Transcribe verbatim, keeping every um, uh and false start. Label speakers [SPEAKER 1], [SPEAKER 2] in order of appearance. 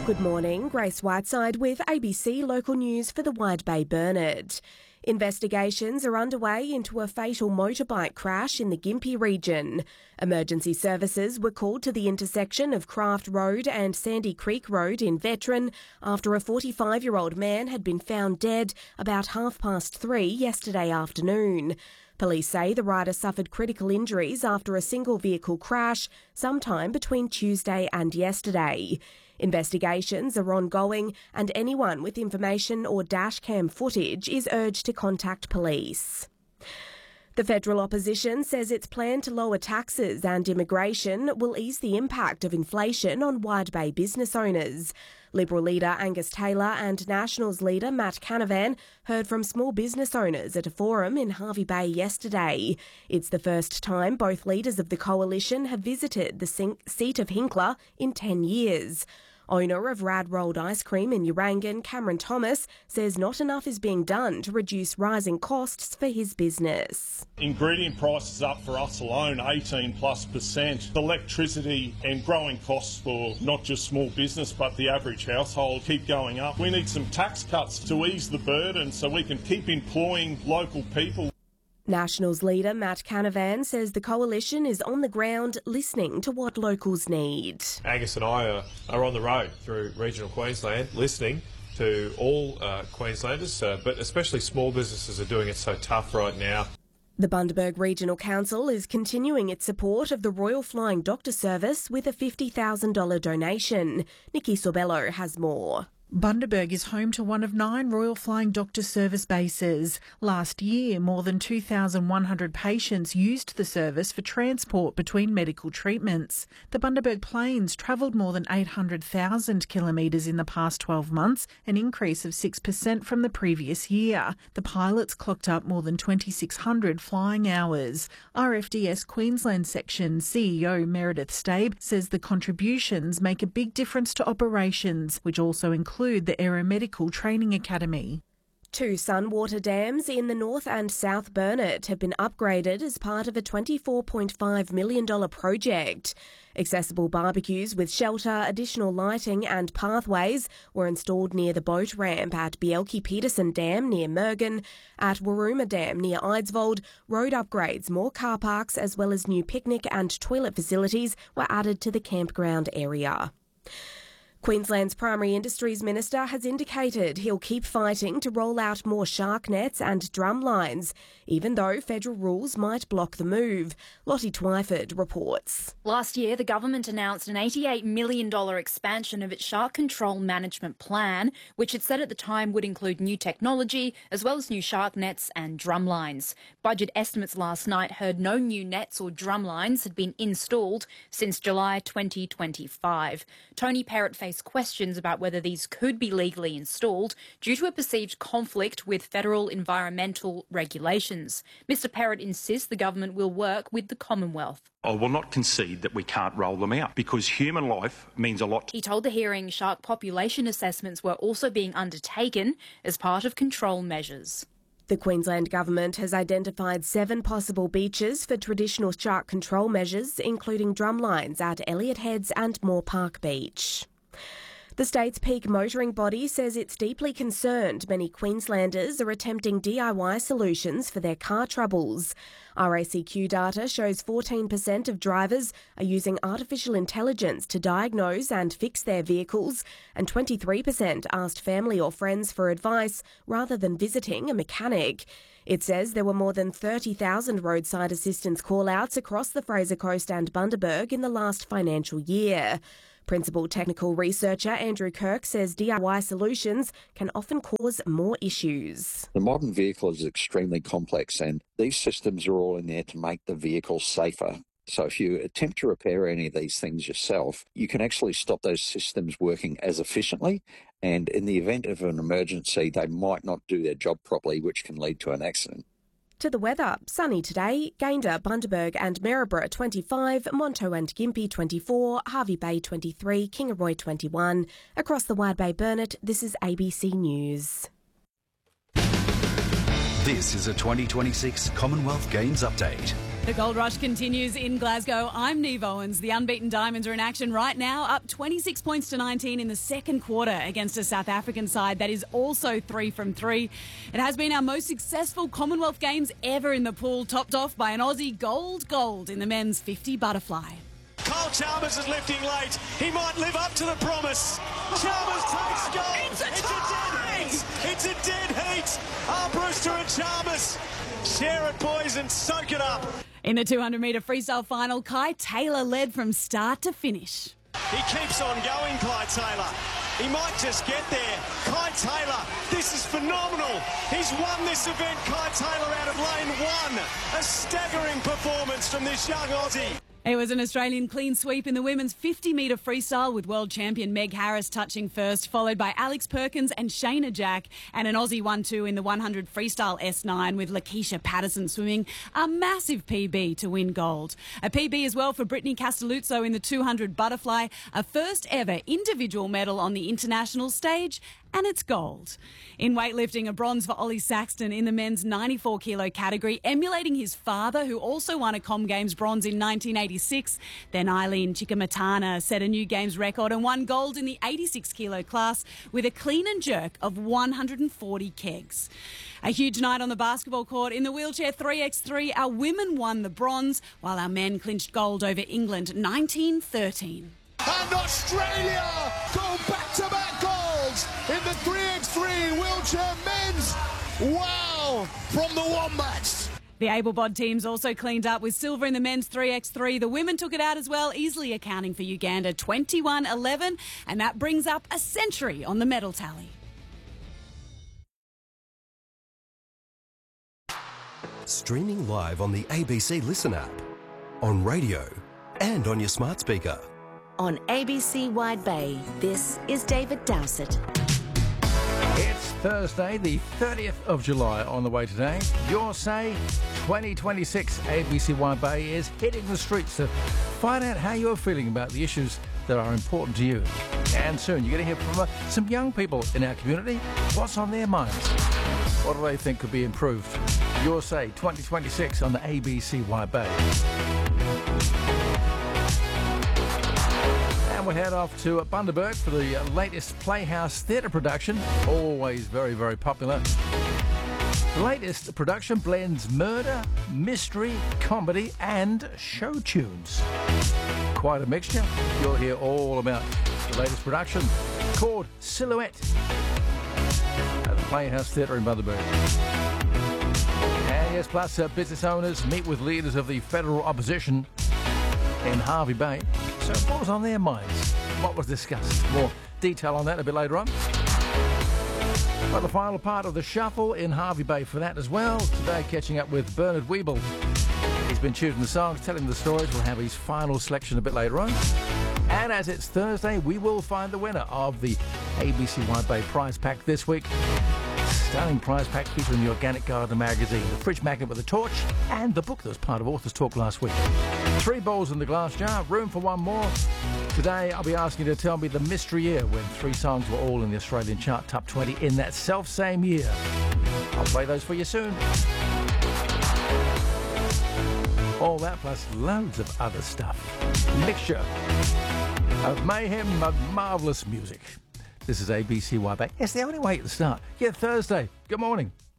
[SPEAKER 1] Good morning, Grace Whiteside with A B C Local News for the Wide Bay Burnett. Investigations are underway into a fatal motorbike crash in the Gympie region. Emergency services were called to the intersection of Craft Road and Sandy Creek Road in Veteran after a forty-five-year-old man had been found dead about half past three yesterday afternoon. Police say the rider suffered critical injuries after a single vehicle crash sometime between Tuesday and yesterday. Investigations are ongoing and anyone with information or dashcam footage is urged to contact police. The federal opposition says its plan to lower taxes and immigration will ease the impact of inflation on Wide Bay business owners. Liberal leader Angus Taylor and Nationals leader Matt Canavan heard from small business owners at a forum in Hervey Bay yesterday. It's the first time both leaders of the coalition have visited the seat of Hinkler in ten years. Owner of Rad Rolled Ice Cream in Urangan, Cameron Thomas, says not enough is being done to reduce rising costs for his business.
[SPEAKER 2] Ingredient prices up for us alone eighteen plus percent. Electricity and growing costs for not just small business but the average household keep going up. We need some tax cuts to ease the burden so we can keep employing local people.
[SPEAKER 1] Nationals leader Matt Canavan says the coalition is on the ground listening to what locals need.
[SPEAKER 3] Angus and I are, are on the road through regional Queensland listening to all uh, Queenslanders, uh, but especially small businesses are doing it so tough right now.
[SPEAKER 1] The Bundaberg Regional Council is continuing its support of the Royal Flying Doctor Service with a fifty thousand dollars donation. Nikki Sorbello has more.
[SPEAKER 4] Bundaberg is home to one of nine Royal Flying Doctor Service bases. Last year, more than two thousand one hundred patients used the service for transport between medical treatments. The Bundaberg planes travelled more than eight hundred thousand kilometres in the past twelve months, an increase of six percent from the previous year. The pilots clocked up more than twenty-six hundred flying hours. R F D S Queensland Section C E O Meredith Stabe says the contributions make a big difference to operations, which also include the Aeromedical Training Academy.
[SPEAKER 1] Two Sunwater dams in the North and South Burnett have been upgraded as part of a twenty-four point five million dollars project. Accessible barbecues with shelter, additional lighting and pathways were installed near the boat ramp at Bielke-Peterson Dam near Mergen, at Waruma Dam near Eidsvold. Road upgrades, more car parks as well as new picnic and toilet facilities were added to the campground area. Queensland's Primary Industries Minister has indicated he'll keep fighting to roll out more shark nets and drum lines, even though federal rules might block the move. Lottie Twyford reports.
[SPEAKER 5] Last year, the government announced an eighty-eight million dollars expansion of its shark control management plan, which it said at the time would include new technology as well as new shark nets and drum lines. Budget estimates last night heard no new nets or drum lines had been installed since July twenty twenty-five. Tony Perrott faced questions about whether these could be legally installed due to a perceived conflict with federal environmental regulations. Mister Perrott insists the government will work with the Commonwealth.
[SPEAKER 6] I will not concede that we can't roll them out because human life means a lot.
[SPEAKER 5] He told the hearing shark population assessments were also being undertaken as part of control measures.
[SPEAKER 1] The Queensland Government has identified seven possible beaches for traditional shark control measures, including drumlines at Elliott Heads and Moore Park Beach. The state's peak motoring body says it's deeply concerned many Queenslanders are attempting D I Y solutions for their car troubles. R A C Q data shows fourteen percent of drivers are using artificial intelligence to diagnose and fix their vehicles, and twenty-three percent asked family or friends for advice rather than visiting a mechanic. It says there were more than thirty thousand roadside assistance call-outs across the Fraser Coast and Bundaberg in the last financial year. Principal technical researcher Andrew Kirk says D I Y solutions can often cause more issues.
[SPEAKER 7] The modern vehicle is extremely complex and these systems are all in there to make the vehicle safer. So if you attempt to repair any of these things yourself, you can actually stop those systems working as efficiently, and in the event of an emergency, they might not do their job properly, which can lead to an accident.
[SPEAKER 1] To the weather, sunny today, Gayndah, Bundaberg and Maryborough twenty-five, Monto and Gympie twenty-four, Hervey Bay twenty-three, Kingaroy twenty-one. Across the Wide Bay Burnett, this is A B C News.
[SPEAKER 8] This is a twenty twenty-six Commonwealth Games update. The gold rush continues in Glasgow. I'm Neve Owens. The unbeaten Diamonds are in action right now, up twenty-six points to nineteen in the second quarter against a South African side that is also three from three. It has been our most successful Commonwealth Games ever in the pool, topped off by an Aussie gold gold in the men's fifty butterfly.
[SPEAKER 9] Kyle Chalmers is lifting late. He might live up to the promise. Chalmers takes gold. It's a, it's a dead heat. It's a dead heat. Ah, Brewster and Chalmers. Share it, boys, and soak it up.
[SPEAKER 8] In the two hundred metre freestyle final, Kai Taylor led from start to finish.
[SPEAKER 9] He keeps on going, Kai Taylor. He might just get there. Kai Taylor, this is phenomenal. He's won this event, Kai Taylor, out of lane one. A staggering performance from this young Aussie.
[SPEAKER 8] It was an Australian clean sweep in the women's fifty metre freestyle with world champion Meg Harris touching first, followed by Alex Perkins and Shayna Jack, and an Aussie one two in the one hundred freestyle S nine with Lakeisha Patterson swimming a massive P B to win gold. A P B as well for Brittany Castelluzzo in the two hundred butterfly, a first ever individual medal on the international stage, and it's gold. In weightlifting, a bronze for Ollie Saxton in the men's ninety-four kilo category, emulating his father, who also won a Com Games bronze in nineteen eighty-six. Then Eileen Chikamatana set a new Games record and won gold in the eighty-six kilo class with a clean and jerk of one hundred forty kegs. A huge night on the basketball court. In the wheelchair three by three, our women won the bronze, while our men clinched gold over England nineteen thirteen.
[SPEAKER 10] And Australia go back-to-back golds in the three by three wheelchair men's. Wow, from the Wombats.
[SPEAKER 8] The able-bod teams also cleaned up with silver in the men's three by three. The women took it out as well, easily accounting for Uganda twenty-one eleven, and that brings up a century on the medal tally.
[SPEAKER 11] Streaming live on the A B C Listen app, on radio and on your smart speaker.
[SPEAKER 12] On A B C Wide Bay, this is David Dowsett.
[SPEAKER 13] It's Thursday, the thirtieth of July on the way today. Your Say twenty twenty-six A B C Wide Bay is hitting the streets to find out how you're feeling about the issues that are important to you. And soon you're going to hear from uh, some young people in our community. What's on their minds? What do they think could be improved? Your Say twenty twenty-six on the A B C Wide Bay. And we'll head off to Bundaberg for the latest Playhouse theatre production. Always very, very popular. The latest production blends murder, mystery, comedy and show tunes. Quite a mixture. You'll hear all about the latest production called Silhouette at the Playhouse Theatre in Bundaberg. And yes, plus uh, business owners meet with leaders of the federal opposition in Hervey Bay. So what was on their minds? What was discussed? More detail on that a bit later on. But the final part of the shuffle in Hervey Bay for that as well. Today catching up with Bernard Weeble. He's been choosing the songs, telling the stories. We'll have his final selection a bit later on. And as it's Thursday, we will find the winner of the A B C Wide Bay prize pack this week. Stunning prize pack featuring the Organic Garden magazine, the fridge magnet with a torch, and the book that was part of Authors Talk last week. Three balls in the glass jar, room for one more. Today I'll be asking you to tell me the mystery year when three songs were all in the Australian chart top twenty in that self-same year. I'll play those for you soon. All that plus loads of other stuff. Mixture of mayhem, of marvellous music. This is A B C Wide Bay. It's the only way to start. Yeah, Thursday. Good morning.